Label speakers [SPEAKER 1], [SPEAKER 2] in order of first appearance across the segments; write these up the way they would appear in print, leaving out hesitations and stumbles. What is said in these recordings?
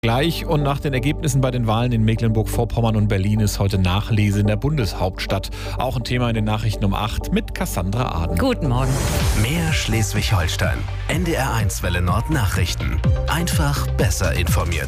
[SPEAKER 1] Gleich und nach den Ergebnissen bei den Wahlen in Mecklenburg-Vorpommern und Berlin ist heute Nachlese in der Bundeshauptstadt. Auch ein Thema in den Nachrichten um 8 mit Cassandra Aden.
[SPEAKER 2] Guten Morgen.
[SPEAKER 3] Mehr Schleswig-Holstein. NDR1 Welle Nord Nachrichten. Einfach besser informiert.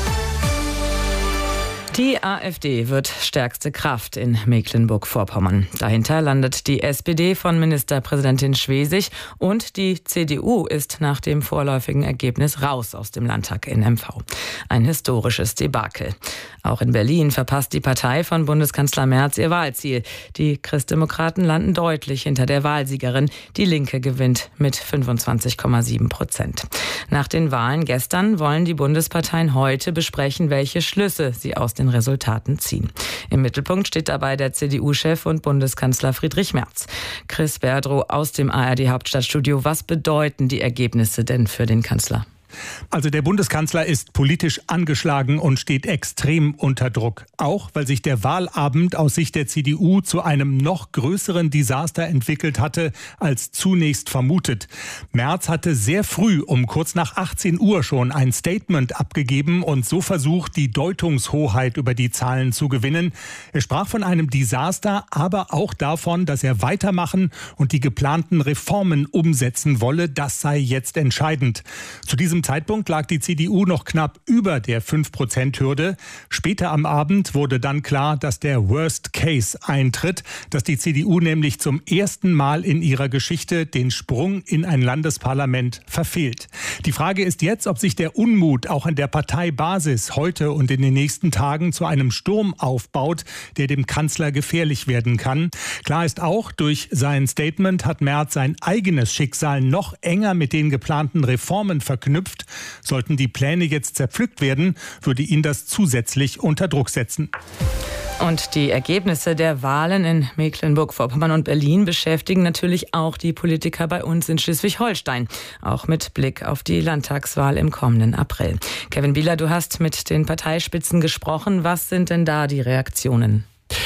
[SPEAKER 2] Die AfD wird stärkste Kraft in Mecklenburg-Vorpommern. Dahinter landet die SPD von Ministerpräsidentin Schwesig und die CDU ist nach dem vorläufigen Ergebnis raus aus dem Landtag in MV. Ein historisches Debakel. Auch in Berlin verpasst die Partei von Bundeskanzler Merz ihr Wahlziel. Die Christdemokraten landen deutlich hinter der Wahlsiegerin. Die Linke gewinnt mit 25,7%. Nach den Wahlen gestern wollen die Bundesparteien heute besprechen, welche Schlüsse sie aus den Resultaten ziehen. Im Mittelpunkt steht dabei der CDU-Chef und Bundeskanzler Friedrich Merz. Chris Berdrow aus dem ARD-Hauptstadtstudio. Was bedeuten die Ergebnisse denn für den Kanzler?
[SPEAKER 4] Also der Bundeskanzler ist politisch angeschlagen und steht extrem unter Druck. Auch weil sich der Wahlabend aus Sicht der CDU zu einem noch größeren Desaster entwickelt hatte, als zunächst vermutet. Merz hatte sehr früh um kurz nach 18 Uhr schon ein Statement abgegeben und so versucht, die Deutungshoheit über die Zahlen zu gewinnen. Er sprach von einem Desaster, aber auch davon, dass er weitermachen und die geplanten Reformen umsetzen wolle. Das sei jetzt entscheidend. Zu diesem Zeitpunkt lag die CDU noch knapp über der 5%-Hürde. Später am Abend wurde dann klar, dass der Worst Case eintritt, dass die CDU nämlich zum ersten Mal in ihrer Geschichte den Sprung in ein Landesparlament verfehlt. Die Frage ist jetzt, ob sich der Unmut auch an der Parteibasis heute und in den nächsten Tagen zu einem Sturm aufbaut, der dem Kanzler gefährlich werden kann. Klar ist auch, durch sein Statement hat Merz sein eigenes Schicksal noch enger mit den geplanten Reformen verknüpft. Sollten die Pläne jetzt zerpflückt werden, würde ihn das zusätzlich unter Druck setzen.
[SPEAKER 2] Und die Ergebnisse der Wahlen in Mecklenburg-Vorpommern und Berlin beschäftigen natürlich auch die Politiker bei uns in Schleswig-Holstein. Auch mit Blick auf die Landtagswahl im kommenden April. Kevin Bieler, du hast mit den Parteispitzen gesprochen. Was sind denn da die Reaktionen?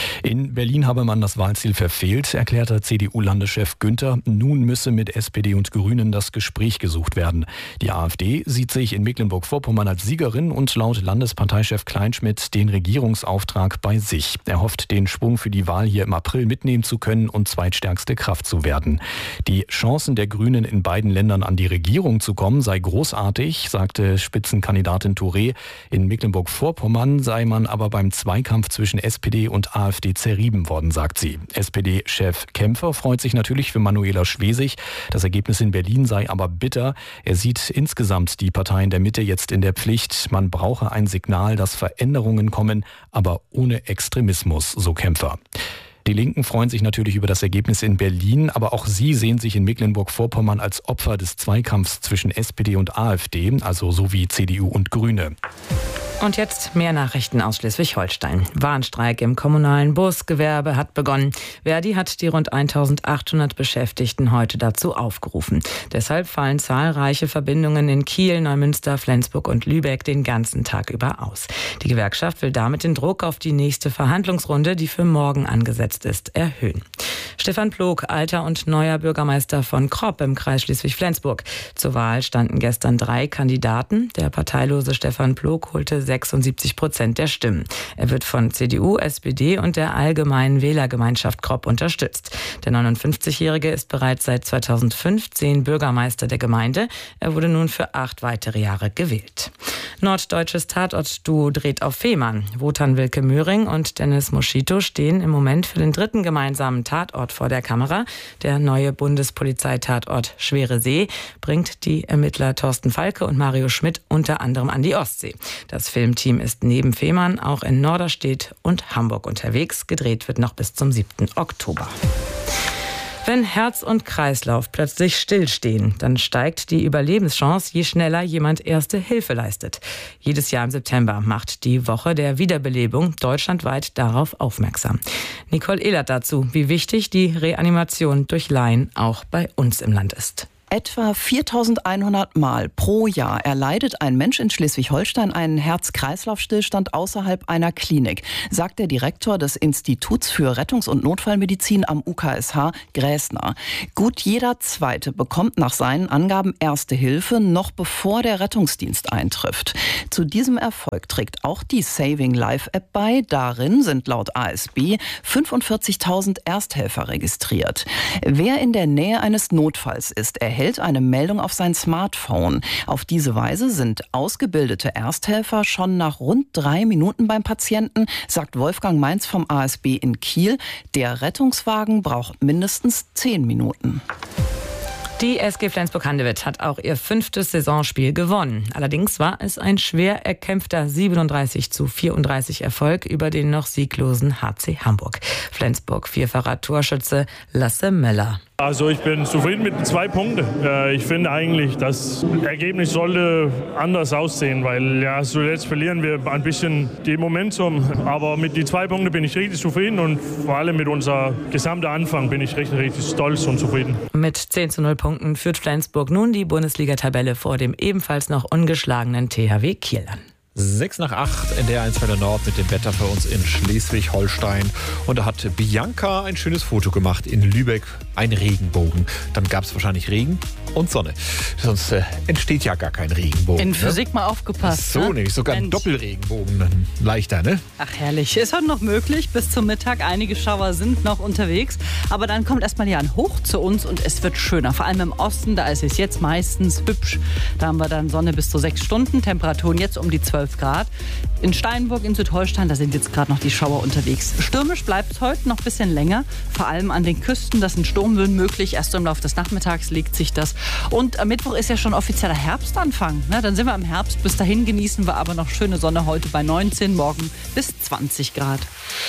[SPEAKER 5] In Berlin habe man das Wahlziel verfehlt, erklärte CDU-Landeschef Günther. Nun müsse mit SPD und Grünen das Gespräch gesucht werden. Die AfD sieht sich in Mecklenburg-Vorpommern als Siegerin und laut Landesparteichef Kleinschmidt den Regierungsauftrag bei sich. Er hofft, den Schwung für die Wahl hier im April mitnehmen zu können und zweitstärkste Kraft zu werden. Die Chancen der Grünen in beiden Ländern an die Regierung zu kommen sei großartig, sagte Spitzenkandidatin Touré. In Mecklenburg-Vorpommern sei man aber beim Zweikampf zwischen SPD und AfD zerrieben worden, sagt sie. SPD-Chef Kämpfer freut sich natürlich für Manuela Schwesig. Das Ergebnis in Berlin sei aber bitter. Er sieht insgesamt die Parteien der Mitte jetzt in der Pflicht. Man brauche ein Signal, dass Veränderungen kommen, aber ohne Extremismus, so Kämpfer. Die Linken freuen sich natürlich über das Ergebnis in Berlin, aber auch sie sehen sich in Mecklenburg-Vorpommern als Opfer des Zweikampfs zwischen SPD und AfD, also so wie CDU und Grüne.
[SPEAKER 2] Und jetzt mehr Nachrichten aus Schleswig-Holstein. Warnstreik im kommunalen Busgewerbe hat begonnen. Verdi hat die rund 1800 Beschäftigten heute dazu aufgerufen. Deshalb fallen zahlreiche Verbindungen in Kiel, Neumünster, Flensburg und Lübeck den ganzen Tag über aus. Die Gewerkschaft will damit den Druck auf die nächste Verhandlungsrunde, die für morgen angesetzt ist, erhöhen. Stefan Plog, alter und neuer Bürgermeister von Kropp im Kreis Schleswig-Flensburg. Zur Wahl standen gestern 3 Kandidaten. Der parteilose Stefan Plog holte 76% der Stimmen. Er wird von CDU, SPD und der Allgemeinen Wählergemeinschaft Kropp unterstützt. Der 59-Jährige ist bereits seit 2015 Bürgermeister der Gemeinde. Er wurde nun für 8 weitere Jahre gewählt. Norddeutsches Tatort-Duo dreht auf Fehmarn. Wotan Wilke Möhring und Dennis Moschito stehen im Moment für den 3. gemeinsamen Tatort vor der Kamera. Der neue Bundespolizeitatort Schwere See bringt die Ermittler Thorsten Falke und Mario Schmidt unter anderem an die Ostsee. Das Filmteam ist neben Fehmarn auch in Norderstedt und Hamburg unterwegs. Gedreht wird noch bis zum 7. Oktober. Wenn Herz und Kreislauf plötzlich stillstehen, dann steigt die Überlebenschance, je schneller jemand erste Hilfe leistet. Jedes Jahr im September macht die Woche der Wiederbelebung deutschlandweit darauf aufmerksam. Nicole Ehlert dazu, wie wichtig die Reanimation durch Laien auch bei uns im Land ist.
[SPEAKER 6] Etwa 4.100 Mal pro Jahr erleidet ein Mensch in Schleswig-Holstein einen Herz-Kreislauf-Stillstand außerhalb einer Klinik, sagt der Direktor des Instituts für Rettungs- und Notfallmedizin am UKSH, Gräßner. Gut jeder Zweite bekommt nach seinen Angaben Erste Hilfe, noch bevor der Rettungsdienst eintrifft. Zu diesem Erfolg trägt auch die Saving Life App bei. Darin sind laut ASB 45.000 Ersthelfer registriert. Wer in der Nähe eines Notfalls ist, erhält eine Meldung auf sein Smartphone. Auf diese Weise sind ausgebildete Ersthelfer schon nach rund 3 Minuten beim Patienten, sagt Wolfgang Mainz vom ASB in Kiel. Der Rettungswagen braucht mindestens 10 Minuten.
[SPEAKER 2] Die SG Flensburg-Handewitt hat auch ihr 5. Saisonspiel gewonnen. Allerdings war es ein schwer erkämpfter 37:34 Erfolg über den noch sieglosen HC Hamburg. Flensburg-Vierfacher Torschütze Lasse Möller.
[SPEAKER 7] Also ich bin zufrieden mit den 2 Punkten. Ich finde eigentlich, das Ergebnis sollte anders aussehen, weil ja zuletzt verlieren wir ein bisschen die Momentum. Aber mit den 2 Punkten bin ich richtig zufrieden und vor allem mit unser gesamten Anfang bin ich richtig stolz und zufrieden.
[SPEAKER 2] Mit 10:0 Punkten führt Flensburg nun die Bundesliga-Tabelle vor dem ebenfalls noch ungeschlagenen THW Kiel an.
[SPEAKER 1] 6:08 in der 1 Welle Nord mit dem Wetter für uns in Schleswig-Holstein. Und da hat Bianca ein schönes Foto gemacht in Lübeck, ein Regenbogen. Dann gab es wahrscheinlich Regen und Sonne. Sonst entsteht ja gar kein Regenbogen.
[SPEAKER 8] In Physik mal aufgepasst.
[SPEAKER 1] So,
[SPEAKER 8] ne?
[SPEAKER 1] nämlich sogar ein Doppelregenbogen. Dann leichter, ne?
[SPEAKER 8] Ach herrlich, ist heute noch möglich. Bis zum Mittag, einige Schauer sind noch unterwegs. Aber dann kommt erstmal hier ein Hoch zu uns und es wird schöner. Vor allem im Osten, da ist es jetzt meistens hübsch. Da haben wir dann Sonne bis zu 6 Stunden, Temperaturen jetzt um die 12 Grad. In Steinburg in Südholstein, da sind jetzt gerade noch die Schauer unterwegs. Stürmisch bleibt es heute noch ein bisschen länger. Vor allem an den Küsten, das sind Sturmböen möglich. Erst im Laufe des Nachmittags legt sich das. Und am Mittwoch ist ja schon offizieller Herbstanfang. Na, dann sind wir im Herbst. Bis dahin genießen wir aber noch schöne Sonne heute bei 19, morgen bis 20 Grad.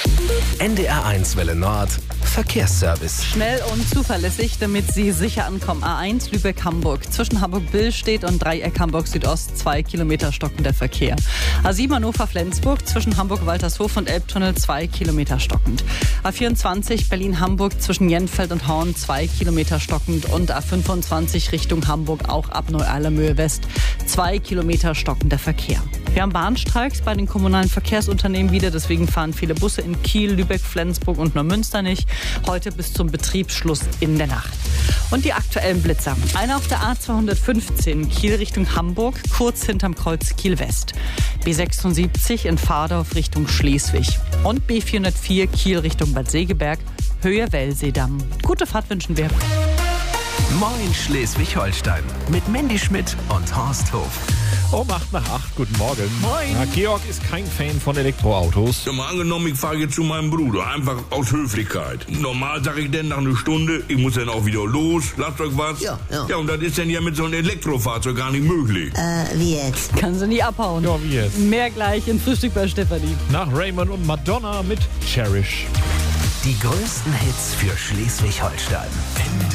[SPEAKER 3] NDR1 Welle Nord, Verkehrsservice.
[SPEAKER 8] Schnell und zuverlässig, damit Sie sicher ankommen. A1 Lübeck-Hamburg. Zwischen Hamburg-Billstedt und Dreieck Hamburg-Südost 2 Kilometer stockender Verkehr. A7 Hannover-Flensburg zwischen Hamburg-Waltershof und Elbtunnel 2 Kilometer stockend. A24 Berlin-Hamburg zwischen Jenfeld und Horn 2 Kilometer stockend und A25 Richtung Hamburg auch ab Neu-Allermöhe West 2 Kilometer stockender Verkehr. Wir haben Bahnstreiks bei den kommunalen Verkehrsunternehmen wieder, deswegen fahren viele Busse in Kiel, Lübeck, Flensburg und Neumünster nicht. Heute bis zum Betriebsschluss in der Nacht. Und die aktuellen Blitzer. Einer auf der A215 Kiel Richtung Hamburg, kurz hinterm Kreuz Kiel West. B76 in Fahrdorf Richtung Schleswig. Und B404 Kiel Richtung Bad Segeberg, Höhe Wellseedamm. Gute Fahrt wünschen wir.
[SPEAKER 3] Moin Schleswig-Holstein mit Mandy Schmidt und Horst Hof.
[SPEAKER 1] Um 7:08, guten Morgen.
[SPEAKER 8] Moin.
[SPEAKER 1] Ja, Georg ist kein Fan von Elektroautos.
[SPEAKER 9] Ja, mal angenommen, ich fahre jetzt zu meinem Bruder, einfach aus Höflichkeit. Normal sage ich dann nach einer Stunde, ich muss dann auch wieder los, lasst euch was.
[SPEAKER 10] Ja.
[SPEAKER 9] Ja, und das ist dann ja mit so einem Elektrofahrzeug gar nicht möglich.
[SPEAKER 10] Wie jetzt?
[SPEAKER 8] Kann sie nie abhauen.
[SPEAKER 1] Ja, wie jetzt?
[SPEAKER 8] Mehr gleich in Frühstück bei Stefanie.
[SPEAKER 1] Nach Raymond und Madonna mit Cherish.
[SPEAKER 3] Die größten Hits für Schleswig-Holstein.